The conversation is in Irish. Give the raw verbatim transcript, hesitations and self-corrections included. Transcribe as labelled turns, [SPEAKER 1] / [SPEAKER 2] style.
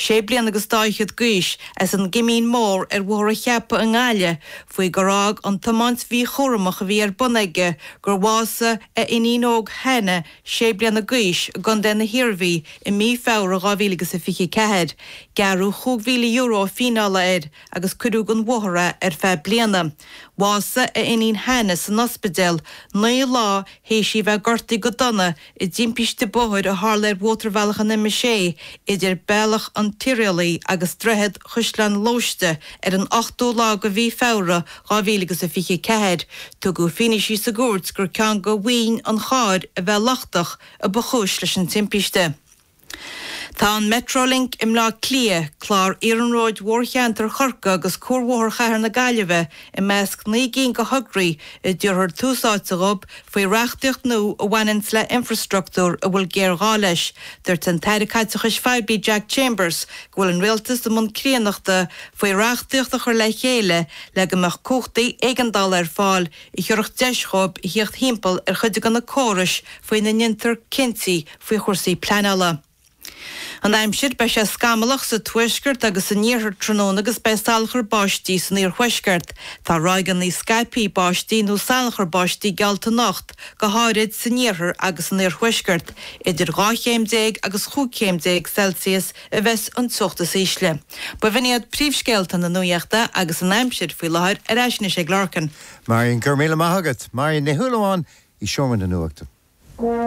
[SPEAKER 1] sé blian agus dáichiad gúis as an gimín mór ar bhór a cheappa an gáile faoi gorág an tamant bhí chóramach a bhí ar bunaige gur bhása a iníóg henne sé blian a gúis gan den na hirhí i mí fára gáhílagus a fichi cehead. Garú chúg euro finála air agus cudú gan bhóra ar fe bliana. Bhása a inín henne san ospidal ní lá hééis sí bheith gortaí go donna i dtimpiste bóthir a hálair watervalach na sé idir bailach an tírealaí agus drehead chuslan lóiste ar an ochtó lá go bhí fára gáhílagus a fiche cehead. Tugu finisí sa gúirt gur cean go bhhain an cháir a bheith lachtach a bachúis leis an timpiste. Tá an Metrolink im lá clia chlár Iarnróid Warcheantar Chorca agus Cúrmhór Chahar na Gaillimhe i measc ní gén go hograí i dúrthar túsáte rob faoi reachtaíocht nó a bhainint le infrastruchtúr a bhfuil géar gá leis. Dúirt an teireadh Fáibí Jack Chambers go bhfuil an rialtas do mun críanachta faoi reachtaíocht a chur le chéile le go meach cóchtaí éigandal ar fáil i thireacht deischob i hiocht hímpel ar chuide gan na córais faoi na nintar cinsaí faoi chursaí pleanala. An aimsir be sé scamalach sa tuisgurt agus sa níorthar tróna agus be salchar báistí san níor chuisgurt. Tá ráigan ní Skype báistí nó salchar báistí gealta nacht go háirid sa níorthar agus san níor chuisgurt. Idir gáchéimdéag agus chúchéimdéag Celsius a bheits an tsochtas ísle. Ba bhíad príomhscéalta na nuíochta agus an aimsir faoi láthir ar eisina sé glácan.
[SPEAKER 2] Marion gur míle maithagad, Marion na thuúlamáin i seomhan na nuachta.